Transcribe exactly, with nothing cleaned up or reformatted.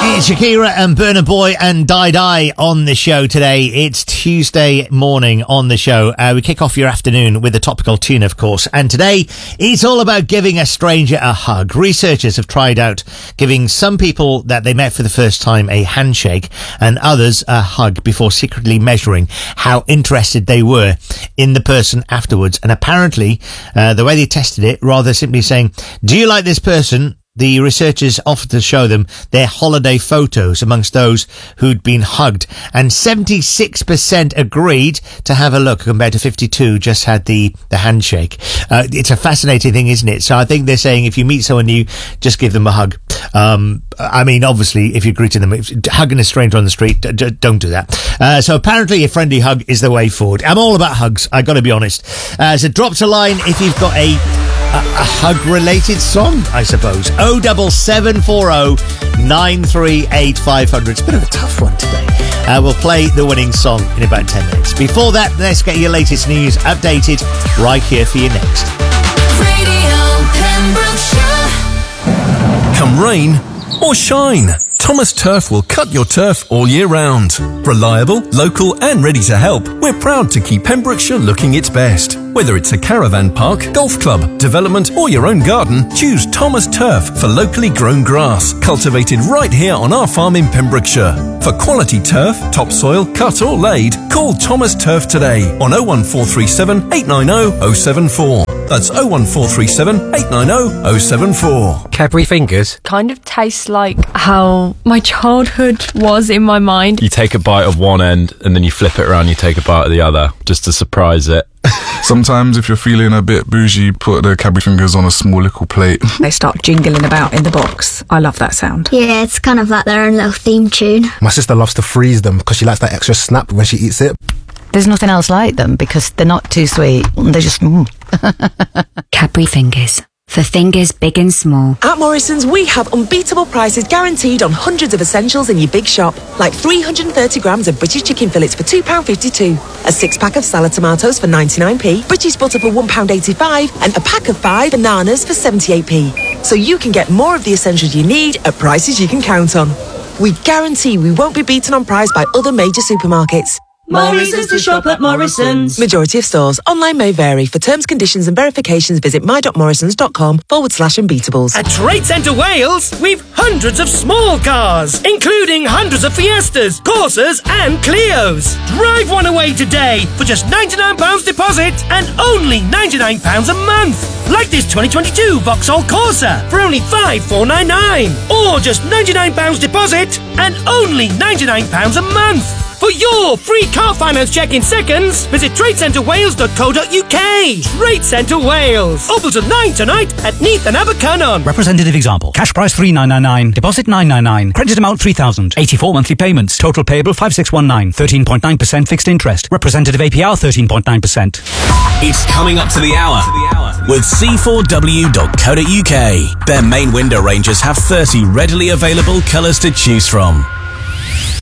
It's Shakira and Burna Boy and Di Di on the show today. It's Tuesday morning on the show. Uh, we kick off your afternoon with a topical tune, of course. And today, it's all about giving a stranger a hug. Researchers have tried out giving some people that they met for the first time a handshake and others a hug before secretly measuring how interested they were in the person afterwards. And apparently, uh, the way they tested it, rather simply saying, do you like this person? The researchers offered to show them their holiday photos amongst those who'd been hugged, and seventy-six percent agreed to have a look compared to fifty-two just had the, the handshake. Uh, it's a fascinating thing, isn't it? So I think they're saying if you meet someone new, just give them a hug. Um, I mean, obviously, if you're greeting them, if, hugging a stranger on the street, d- d- don't do that. Uh, so apparently a friendly hug is the way forward. I'm all about hugs, I gotta be honest. Uh, so drop to line if you've got a A, a hug-related song, I suppose. oh seven seven four oh nine three eight five hundred. It's a bit of a tough one today. Uh, we'll play the winning song in about ten minutes. Before that, let's get your latest news updated right here for you next. Radio Pembrokeshire. Come rain or shine, Thomas Turf will cut your turf all year round. Reliable, local and ready to help, we're proud to keep Pembrokeshire looking its best. Whether it's a caravan park, golf club, development or your own garden, choose Thomas Turf for locally grown grass, cultivated right here on our farm in Pembrokeshire. For quality turf, topsoil, cut or laid, call Thomas Turf today on oh one four three seven eight nine oh oh seven four. That's oh one four three seven eight nine oh oh seven four. Cadbury Fingers kind of tastes like how my childhood was in my mind. You take a bite of one end and then you flip it around, you take a bite of the other just to surprise it. Sometimes if you're feeling a bit bougie, put the Cadbury Fingers on a small little plate. They start jingling about in the box. I love that sound. Yeah, it's kind of like their own little theme tune. My sister loves to freeze them because she likes that extra snap when she eats it. There's nothing else like them because they're not too sweet. They're just... Mm. Cadbury Fingers. For fingers big and small. At Morrison's, we have unbeatable prices guaranteed on hundreds of essentials in your big shop. Like three hundred thirty grams of British chicken fillets for two pounds fifty-two, a six-pack of salad tomatoes for ninety-nine p, British butter for one pound eighty-five, and a pack of five bananas for seventy-eight p. So you can get more of the essentials you need at prices you can count on. We guarantee we won't be beaten on price by other major supermarkets. More reasons to shop at Morrison's. Majority of stores. Online may vary. For terms, conditions and verifications, visit my.morrisons.com forward slash unbeatables. At Trade Centre Wales, we've hundreds of small cars, including hundreds of Fiestas, Corsas and Clios. Drive one away today for just ninety-nine pounds deposit and only ninety-nine pounds a month. Like this twenty twenty-two Vauxhall Corsa for only five thousand four hundred ninety-nine. Or just ninety-nine pounds deposit and only ninety-nine pounds a month. For your free car finance check in seconds, visit trade centre wales dot co dot uk. Trade Centre Wales. Open till nine tonight at Neath and Abercynon. Representative example. Cash price three thousand nine hundred ninety-nine. Deposit nine hundred ninety-nine. Credit amount three thousand. eighty-four monthly payments. Total payable five thousand six hundred nineteen. thirteen point nine percent fixed interest. Representative A P R thirteen point nine percent. It's coming up to the hour with c four w dot co dot uk. Their main window ranges have thirty readily available colours to choose from.